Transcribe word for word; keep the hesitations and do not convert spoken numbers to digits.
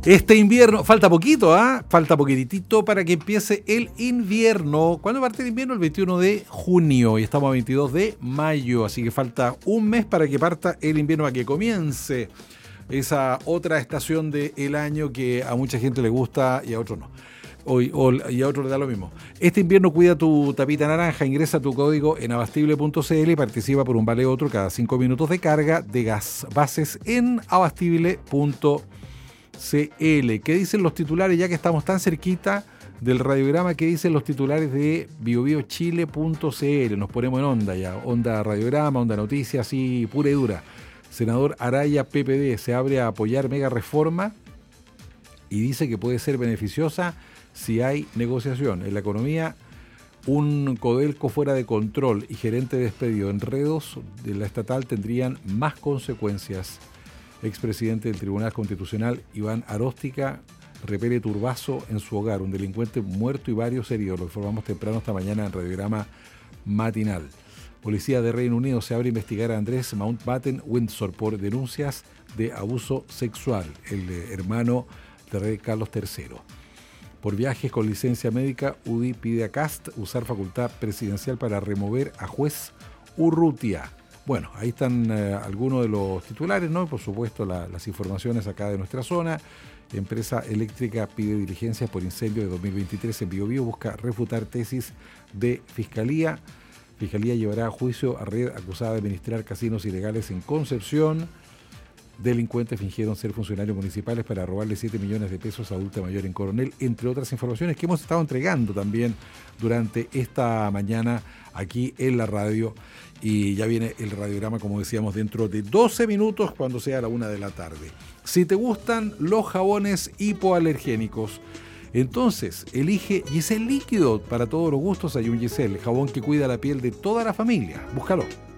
Este invierno, falta poquito, ¿ah? ¿eh? Falta poquitito para que empiece el invierno. ¿Cuándo parte el invierno? El veintiuno de junio y estamos a veintidós de mayo, así que falta un mes para que parta el invierno, para que comience esa otra estación del año que a mucha gente le gusta y a otros no. O, o, y a otros le da lo mismo. Este invierno cuida tu tapita naranja, ingresa tu código en abastible punto c l y participa por un vale otro cada cinco minutos de carga de gas. Bases en abastible punto c l. ¿Qué dicen los titulares ya que estamos tan cerquita del radiograma? ¿Qué dicen los titulares de biobiochile punto c l? Nos ponemos en onda ya, onda radiograma, onda noticias, así pura y dura. Senador Araya, P P D, se abre a apoyar mega reforma y dice que puede ser beneficiosa si hay negociación. En la economía, un Codelco fuera de control y gerente despedido, enredos de la estatal tendrían más consecuencias. Expresidente del Tribunal Constitucional, Iván Aróstica, repele turbazo en su hogar. Un delincuente muerto y varios heridos. Lo informamos temprano esta mañana en radiograma matinal. Policía de Reino Unido se abre a investigar a Andrés Mountbatten Windsor por denuncias de abuso sexual, el hermano de rey Carlos tercero. Por viajes con licencia médica, U D I pide a Cast usar facultad presidencial para remover a juez Urrutia. Bueno, ahí están eh, algunos de los titulares, ¿no? Por supuesto, la, las informaciones acá de nuestra zona. Empresa eléctrica pide diligencias por incendio de dos mil veintitrés en Biobío, busca refutar tesis de Fiscalía. Fiscalía llevará a juicio a red acusada de administrar casinos ilegales en Concepción. Delincuentes fingieron ser funcionarios municipales para robarle siete millones de pesos a adulta mayor en Coronel, entre otras informaciones que hemos estado entregando también durante esta mañana aquí en la radio. Y ya viene el radiograma, como decíamos, dentro de doce minutos cuando sea la una de la tarde. Si te gustan los jabones hipoalergénicos, entonces elige Giselle Líquido. Para todos los gustos hay un Giselle, jabón que cuida la piel de toda la familia. Búscalo.